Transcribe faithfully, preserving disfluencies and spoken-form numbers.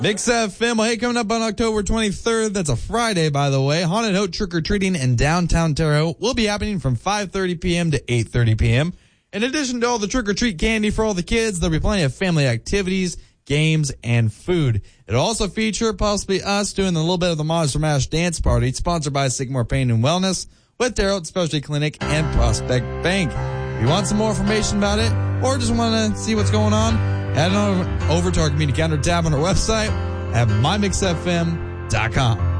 Mix F M. Well, hey, coming up on October twenty-third, that's a Friday, by the way, Haunted Hope trick-or-treating in downtown Terre Haute will be happening from five thirty p.m. to eight thirty p.m. In addition to all the trick-or-treat candy for all the kids, there'll be plenty of family activities, games, and food. It'll also feature possibly us doing a little bit of the Monster Mash dance party, sponsored by Sycamore Pain and Wellness, with Terre Haute Specialty Clinic and Prospect Bank. If you want some more information about it, or just want to see what's going on, head on over to our community calendar tab on our website at my mix f m dot com.